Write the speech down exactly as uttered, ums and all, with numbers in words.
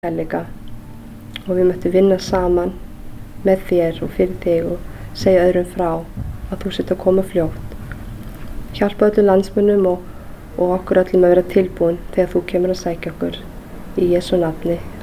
kærleika og við möttum vinna saman með þér og fyrir þig og segja öðrum frá að þú sért að koma fljótt. Hjálpa öllum landsmönnum og, og okkur öllum að vera tilbúin þegar þú kemur að sækja okkur. Í Jesú nafni.